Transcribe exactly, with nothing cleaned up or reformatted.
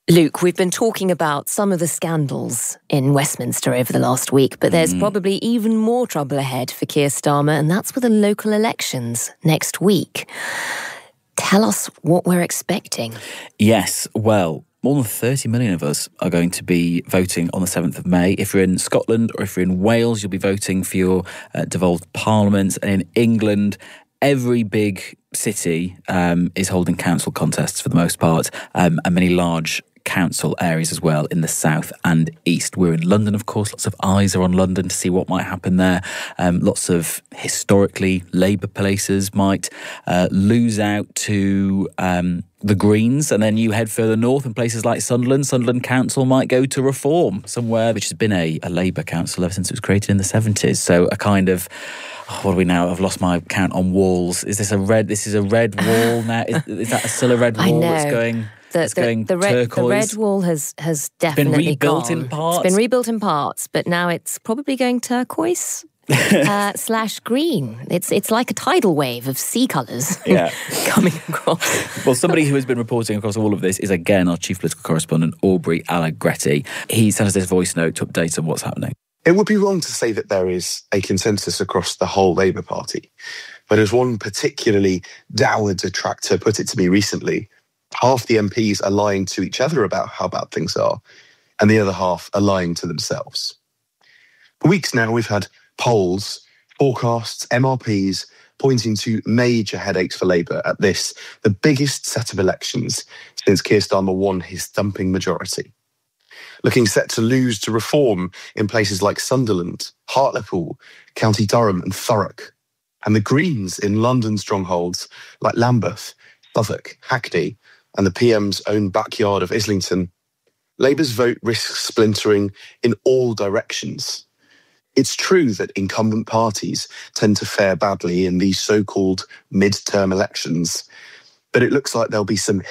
Luke, we've been talking about some of the scandals in Westminster over the last week, but there's mm. probably even more trouble ahead for Keir Starmer, and that's with the local elections next week. Tell us what we're expecting. Yes, well, more than thirty million of us are going to be voting on the seventh of May. If you're in Scotland or if you're in Wales, you'll be voting for your uh, devolved parliaments. And in England, every big city um, is holding council contests for the most part, um, and many large council areas as well in the south and east. We're in London, of course. Lots of eyes are on London to see what might happen there. Um, lots of historically Labour places might uh, lose out to um, the Greens, and then you head further north in places like Sunderland. Sunderland Council might go to Reform, somewhere which has been a, a Labour council ever since it was created in the seventies. So a kind of Oh, what do we now? I've lost my count on walls. Is this a red? This is a red wall now. Is, is that still a red wall that's going? The, that's the, going the, red, turquoise. the red wall has has definitely been rebuilt gone. in parts. It's been rebuilt in parts, but now it's probably going turquoise uh, slash green. It's it's like a tidal wave of sea colours yeah. coming across. Well, somebody who has been reporting across all of this is again our chief political correspondent, Aubrey Allegretti. He sent us this voice note to update on what's happening. It would be wrong to say that there is a consensus across the whole Labour Party. But as one particularly dour detractor put it to me recently, half the M Ps are lying to each other about how bad things are, and the other half are lying to themselves. For weeks now, we've had polls, forecasts, M R Ps pointing to major headaches for Labour at this, the biggest set of elections since Keir Starmer won his thumping majority. Looking set to lose to Reform in places like Sunderland, Hartlepool, County Durham and Thurrock, and the Greens in London strongholds like Lambeth, Southwark, Hackney, and the P M's own backyard of Islington. Labour's vote risks splintering in all directions. It's true that incumbent parties tend to fare badly in these so-called mid-term elections, but it looks like there'll be some